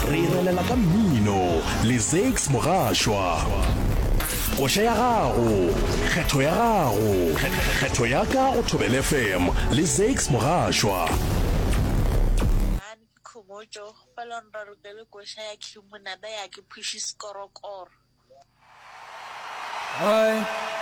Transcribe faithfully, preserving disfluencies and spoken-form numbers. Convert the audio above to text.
re irelela ka mmino le Zakes Mogashwa. Koša ya gago, kgetho ya gago, kgetho ya ka go Thobela F M le Zakes Mogashwa. Mojo palonra rukele koša ya khimunana ya ke phushi skorokoro. Hi.